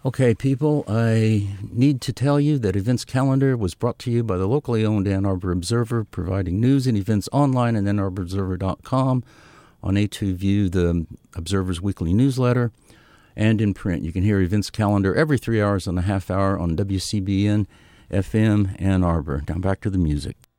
Okay, people, I need to tell you that Events Calendar was brought to you by the locally owned Ann Arbor Observer, providing news and events online at AnnArborObserver.com, on A2View, the Observer's weekly newsletter, and in print. You can hear Events Calendar every 3 hours and a half hour on WCBN FM Ann Arbor. Now back to the music.